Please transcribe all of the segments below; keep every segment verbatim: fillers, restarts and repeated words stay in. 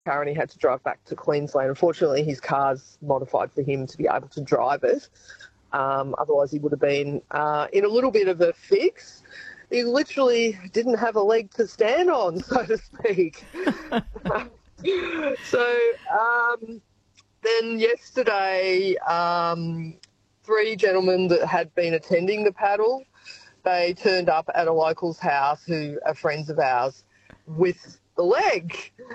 car and he had to drive back to Queensland. Unfortunately, his car's modified for him to be able to drive it. Um, otherwise, he would have been uh, in a little bit of a fix. He literally didn't have a leg to stand on, so to speak. so um, then yesterday, um, three gentlemen that had been attending the paddle, they turned up at a local's house who are friends of ours with the leg.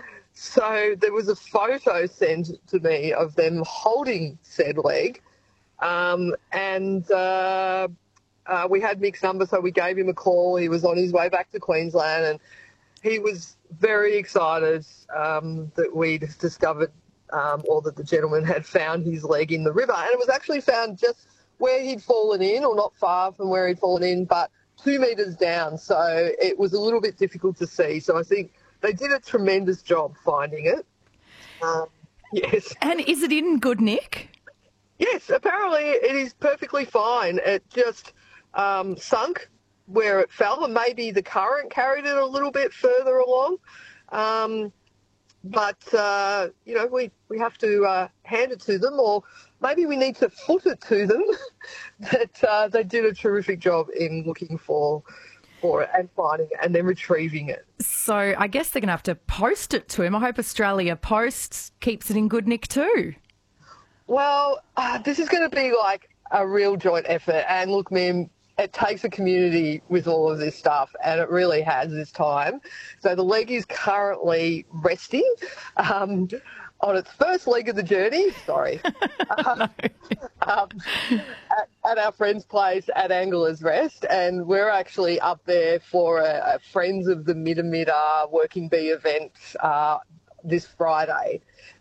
So there was a photo sent to me of them holding said leg. Um, and uh, uh, we had Mick's number, so we gave him a call. He was on his way back to Queensland, and he was very excited um, that we'd discovered um, or that the gentleman had found his leg in the river. And it was actually found just where he'd fallen in, or not far from where he'd fallen in, but two metres down. So it was a little bit difficult to see. So I think they did a tremendous job finding it. Um, yes. And is it in good nick? Yes, apparently it is perfectly fine. It just um, sunk where it fell, and maybe the current carried it a little bit further along. Um, but, uh, you know, we, we have to uh, hand it to them, or maybe we need to foot it to them that uh, they did a terrific job in looking for for it and finding it and then retrieving it. So I guess they're going to have to post it to him. I hope Australia Post keeps it in good nick too. Well, uh, this is going to be like a real joint effort. And look, Mim, it takes a community with all of this stuff, and it really has this time. So the leg is currently resting um, on its first leg of the journey. Sorry. um, um, at, at our friend's place at Angler's Rest, and we're actually up there for a, a Friends of the Midamida Working Bee event uh, this Friday.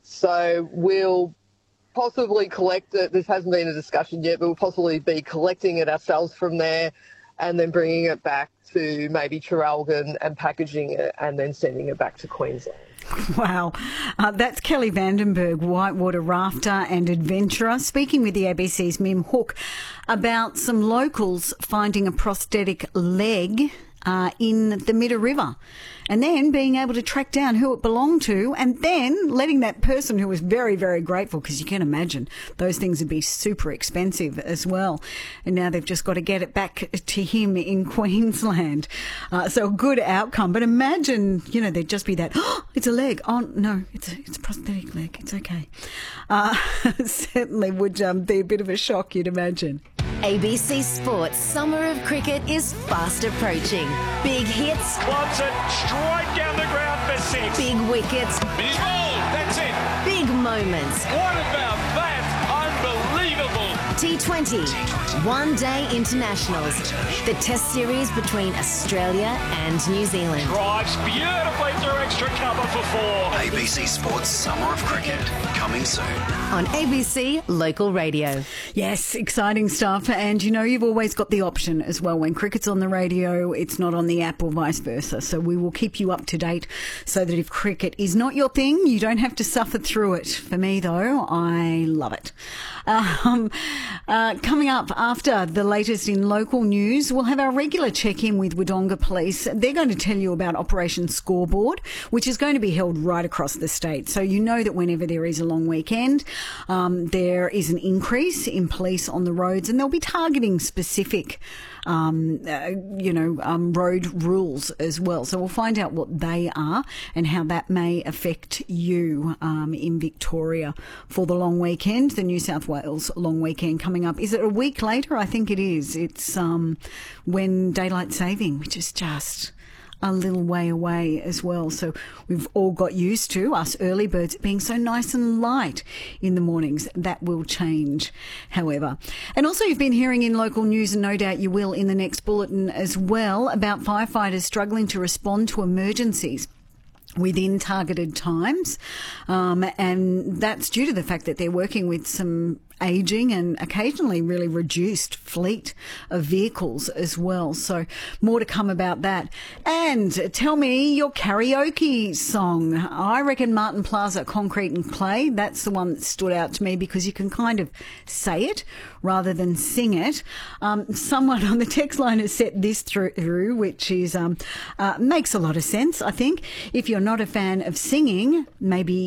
So we'll possibly collect it. This hasn't been a discussion yet, but we'll possibly be collecting it ourselves from there and then bringing it back to maybe Traralgon and packaging it and then sending it back to Queensland. Wow. Uh, that's Kelly Vandenberg, whitewater rafter and adventurer, speaking with the A B C's Mim Hook about some locals finding a prosthetic leg Uh, in the Midda River, and then being able to track down who it belonged to, and then letting that person, who was very, very grateful, because you can imagine those things would be super expensive as well, and now they've just got to get it back to him in Queensland. Uh, so a good outcome, but imagine, you know, there'd just be that, oh, it's a leg. Oh, no, it's a, it's a prosthetic leg. It's okay. Uh, certainly would um, be a bit of a shock, you'd imagine. A B C Sports Summer of Cricket is fast approaching. Big hits. Wants it straight down the ground for six. Big wickets. He's bowled. That's it. Big moments. What about that? Unbelievable. T twenty. One Day Internationals. The Test series between Australia and New Zealand. Drives beautifully through extra cover for four. A B C Sports Summer of Cricket, coming soon. On A B C Local Radio. Yes, exciting stuff. And, you know, you've always got the option as well. When cricket's on the radio, it's not on the app or vice versa. So we will keep you up to date so that if cricket is not your thing, you don't have to suffer through it. For me, though, I love it. Um, uh, coming up after the latest in local news, we'll have our regular check-in with Wodonga Police. They're going to tell you about Operation Scoreboard, which is going to be held right across the state. So you know that whenever there is a long weekend, um, there is an increase in police on the roads, and they'll be targeting specific Um, uh, you know, um, road rules as well. So we'll find out what they are and how that may affect you um, in Victoria for the long weekend, the New South Wales long weekend coming up. Is it a week later? I think it is. It's um, when daylight saving, which is just a little way away as well. So we've all got used to, us early birds, being so nice and light in the mornings. That will change, however. And also you've been hearing in local news, and no doubt you will in the next bulletin as well, about firefighters struggling to respond to emergencies within targeted times, um, and that's due to the fact that they're working with some ageing and occasionally really reduced fleet of vehicles as well. So more to come about that. And tell me your karaoke song. I reckon Martin Plaza, Concrete and Clay. That's the one that stood out to me because you can kind of say it rather than sing it. Um, someone on the text line has set this through, which is um, uh, makes a lot of sense, I think. If you're not a fan of singing, maybe